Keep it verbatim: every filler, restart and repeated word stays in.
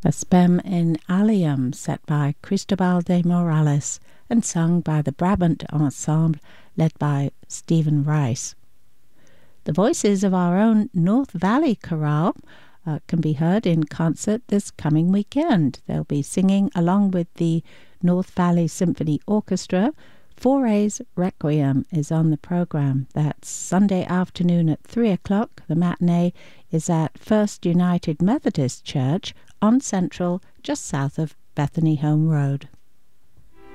Vespem in Alium, set by Cristobal de Morales and sung by the Brabant Ensemble led by Stephen Rice. The voices of our own North Valley Chorale uh, can be heard in concert this coming weekend. They'll be singing along with the North Valley Symphony Orchestra. Fauré's Requiem is on the program. That's Sunday afternoon at three o'clock. The matinee is at First United Methodist Church on Central, just south of Bethany Home Road.